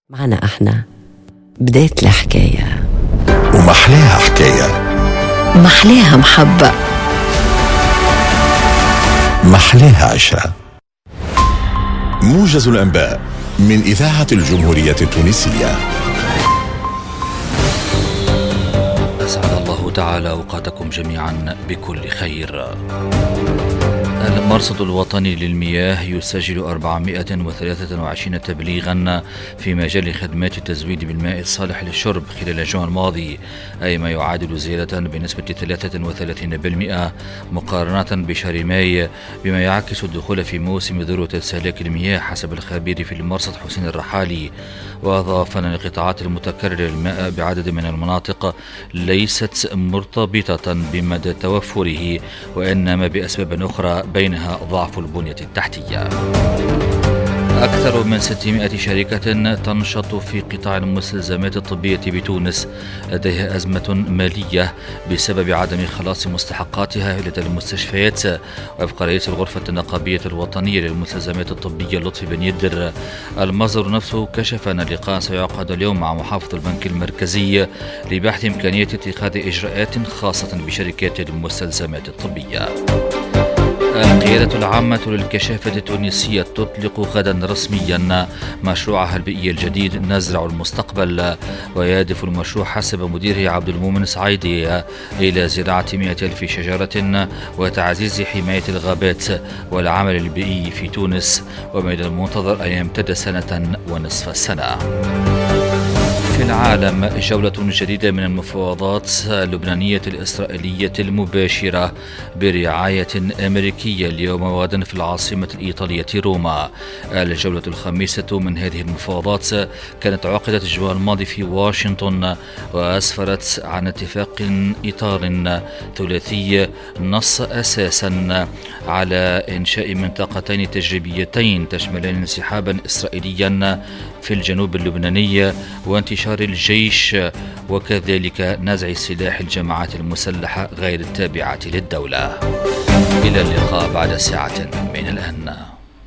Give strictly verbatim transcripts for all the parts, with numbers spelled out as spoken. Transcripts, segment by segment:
معنا احنا بداية الحكاية ومحلاها حكاية، محلاها محبة، محلاها عشرة. موجز الأنباء من إذاعة الجمهورية التونسية. أسعد الله تعالى أوقاتكم جميعا بكل خير. المرصد الوطني للمياه يسجل أربعمائة وثلاثة وعشرين تبليغا في مجال خدمات التزويد بالماء الصالح للشرب خلال الجوع الماضي، أي ما يعادل زيادة بنسبة ثلاثة وثلاثين بالمئة مقارنة بشهر ماي، بما يعكس الدخول في موسم ذروة استهلاك المياه حسب الخبير في المرصد حسين الرحالي. وأضاف أن القطاعات المتكررة للماء بعدد من المناطق ليست مرتبطة بمدى توفره، وإنما بأسباب أخرى بينها ضعف البنية التحتية. أكثر من ستمائة شركة تنشط في قطاع المستلزمات الطبية بتونس لديها أزمة مالية بسبب عدم خلاص مستحقاتها لدى المستشفيات. وفق رئيس الغرفة النقابية الوطنية للمستلزمات الطبية لطفي بن يدر، المصدر نفسه كشف أن اللقاء سيعقد اليوم مع محافظ البنك المركزي لبحث إمكانية اتخاذ إجراءات خاصة بشركات المستلزمات الطبية. القيادة العامة للكشافة التونسية تطلق غدا رسميا مشروعها البيئي الجديد نزرع المستقبل، ويهدف المشروع حسب مديره عبد المؤمن سعيدي إلى زراعة مئة ألف شجرة وتعزيز حماية الغابات والعمل البيئي في تونس، ومن المنتظر أن يمتد سنة ونصف السنة. في العالم، جولة جديدة من المفاوضات اللبنانية الإسرائيلية المباشرة برعاية أمريكية اليوم وغدا في العاصمة الإيطالية روما. الجولة الخامسة من هذه المفاوضات كانت عقدت الأسبوع الماضي في واشنطن، وأسفرت عن اتفاق إطار ثلاثي نص أساسا على إنشاء منطقتين تجريبيتين تشملان انسحابا إسرائيليا في الجنوب اللبناني وانتشار الجيش، وكذلك نزع سلاح الجماعات المسلحة غير التابعة للدولة. إلى اللقاء بعد ساعة من الآن.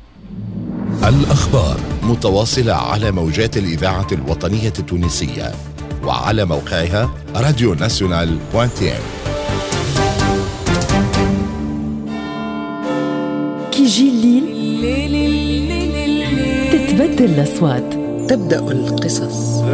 الأخبار متواصلة على موجات الإذاعة الوطنية التونسية وعلى موقعها راديو ناسيونال دوت ام. كي يجي الليل تتبدل الأصوات، تبدأ القصص.